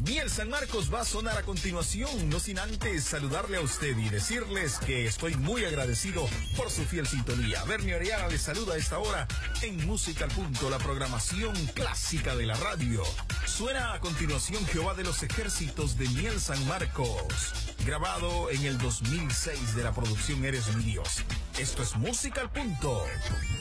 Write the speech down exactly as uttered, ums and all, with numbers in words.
Miel San Marcos va a sonar a continuación, no sin antes saludarle a usted y decirles que estoy muy agradecido por su fiel sintonía. Bernie Oriana les saluda a esta hora en Música al Punto, la programación clásica de la radio. Suena a continuación Jehová de los Ejércitos de Miel San Marcos, grabado en el dos mil seis de la producción Eres mi Dios. Esto es Música al Punto.